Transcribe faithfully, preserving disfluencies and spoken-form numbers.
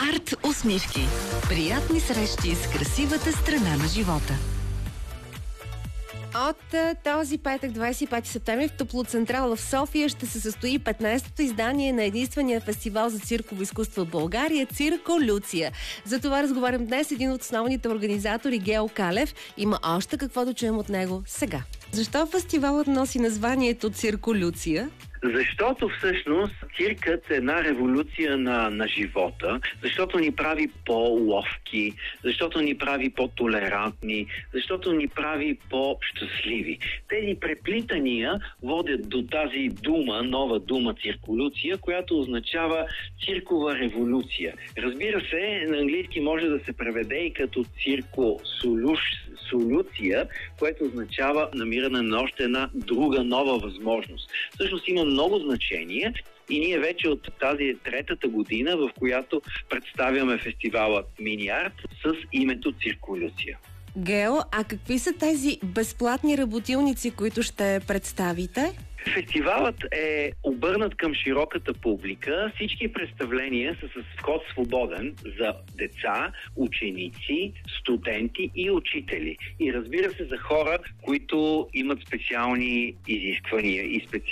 Арт усмивки. Приятни срещи с красивата страна на живота. От този петък, двадесет и пети септември, в Топлоцентрал в София ще се състои петнадесетото издание на единствения фестивал за цирково изкуство в България – Цирко Люция. За това разговарям днес един от основните организатори Гео Калев. Има още какво да чуем от него сега. Защо фестивалът носи названието Цирко Люция? Защото всъщност циркът е една революция на, на живота, защото ни прави по-ловки, защото ни прави по-толерантни, защото ни прави по-щастливи. Тези преплитания водят до тази дума, нова дума цирколюция, която означава циркова революция. Разбира се, на английски може да се преведе и като циркосолюш, солюция, което означава намиране на още една друга нова възможност. Всъщност има много значение и ние вече от тази третата година, в която представяме фестивала Мини-арт с името Цирколюция. Гео, а какви са тези безплатни работилници, които ще представите? Фестивалът е обърнат към широката публика. Всички представления са с вход свободен за деца, ученици, студенти и учители. И разбира се, за хора, които имат специални изисквания и специални